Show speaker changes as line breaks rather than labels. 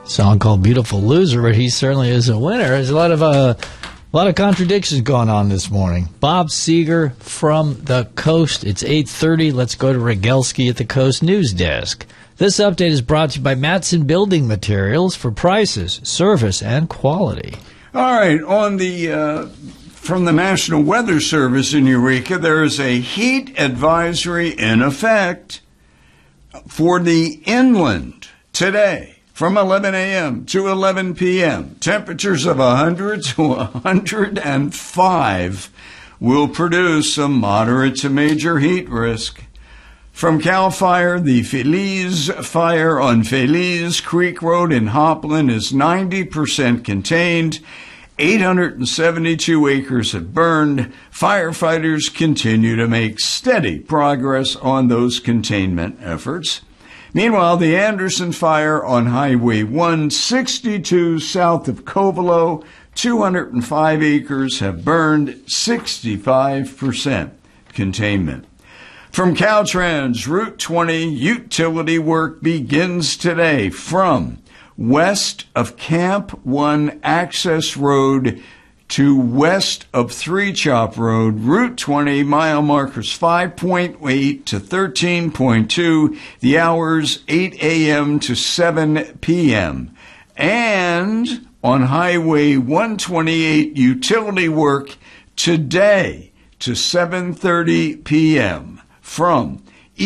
Song called "Beautiful Loser," but he certainly is a winner. There's a lot of contradictions going on this morning. Bob Seger from the Coast. It's 8:30. Let's go to Rogelski at the Coast News Desk. This update is brought to you by Matson Building Materials for prices, service, and quality.
All right, from the National Weather Service in Eureka, there is a heat advisory in effect for the inland today from 11 a.m. to 11 p.m. Temperatures of 100 to 105 will produce a moderate to major heat risk. From CAL FIRE, the Feliz fire on Feliz Creek Road in Hopland is 90% contained. 872 acres have burned. Firefighters continue to make steady progress on those containment efforts. Meanwhile, the Anderson fire on Highway 162 south of Covelo, 205 acres have burned, 65% containment. From Caltrans, Route 20 utility work begins today from west of Camp 1 Access Road to west of 3 Chop Road. Route 20, mile markers 5.8 to 13.2, the hours 8 a.m. to 7 p.m. And on Highway 128, utility work today to 7:30 p.m. from